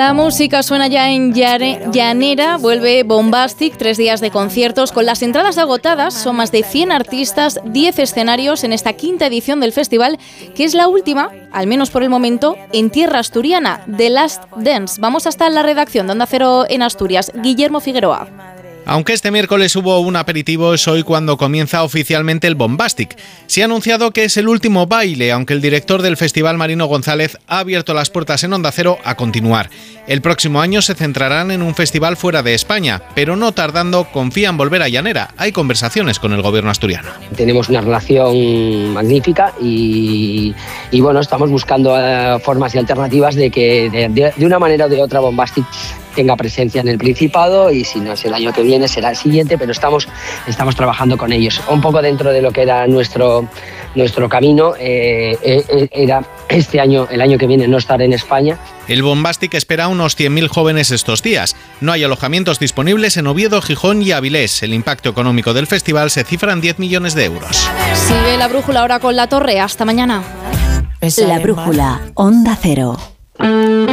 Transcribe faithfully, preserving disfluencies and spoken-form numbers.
La música suena ya en Llanera, vuelve Bombastic, tres días de conciertos con las entradas agotadas. Son más de cien artistas, diez escenarios en esta quinta edición del festival, que es la última, al menos por el momento, en tierra asturiana, The Last Dance. Vamos hasta la redacción de Onda Cero en Asturias. Guillermo Figueroa. Aunque este miércoles hubo un aperitivo, es hoy cuando comienza oficialmente el Bombastic. Se ha anunciado que es el último baile, aunque el director del festival, Marino González, ha abierto las puertas en Onda Cero a continuar. El próximo año se centrarán en un festival fuera de España, pero no tardando confían volver a Llanera. Hay conversaciones con el gobierno asturiano. Tenemos una relación magnífica y, y bueno, estamos buscando uh, formas y alternativas de que de, de, de una manera o de otra Bombastic tenga presencia en el Principado, y si no es el año que viene será el siguiente, pero estamos, estamos trabajando con ellos. Un poco dentro de lo que era nuestro, nuestro camino, eh, eh, era este año, el año que viene, no estar en España. El Bombastic espera unos cien mil jóvenes estos días. No hay alojamientos disponibles en Oviedo, Gijón y Avilés. El impacto económico del festival se cifra en diez millones de euros. Sigue la brújula ahora con La Torre. Hasta mañana. La brújula, Onda Cero.